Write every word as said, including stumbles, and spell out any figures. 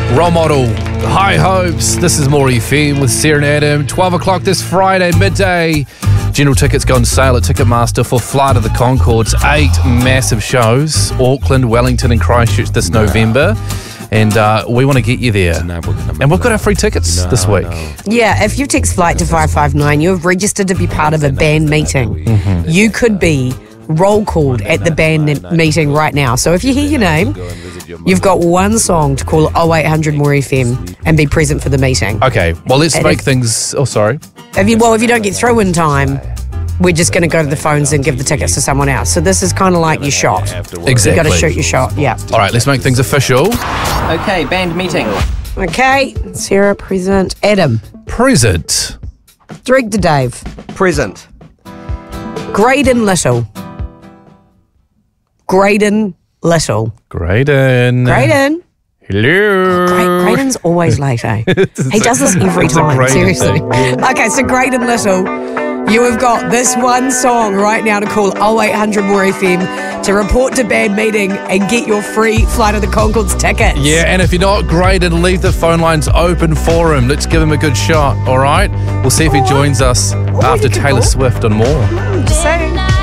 Role Model, High Hopes. This is More F M with Sarah and Adam. twelve o'clock this Friday, midday. General tickets go on sale at Ticketmaster for Flight of the Conchords. Eight massive shows. Auckland, Wellington and Christchurch this November. And uh, we want to get you there. And we've got our free tickets this week. Yeah, if you text FLIGHT to five five nine, you have registered to be part of a band meeting. Mm-hmm. You could be roll called at the band meeting right now. So if you hear your name, you've got one song to call oh eight hundred more F M and be present for the meeting. Okay, well, let's and make if, things... Oh, sorry. If you, well, if you don't get through in time, we're just going to go to the phones and give the tickets to someone else. So this is kind of like your shot. Exactly. You got to shoot your shot, yeah. All right, let's make things official. Okay, band meeting. Okay, Sarah, present. Adam. Present. Director Dave. Present. Graydon Little. Graydon Little. Graydon. Graydon. Hello. Gra- Graydon's always late, eh? He does this every It's a time, Graydon seriously. thing. Okay, so Graydon Little, you have got this one song right now to call oh eight hundred more F M to report to band meeting and get your free Flight of the Conchords tickets. Yeah, and if you're not Graydon, leave the phone lines open for him. Let's give him a good shot, all right? We'll see if he joins us after you could Taylor call. Swift and more. Just saying.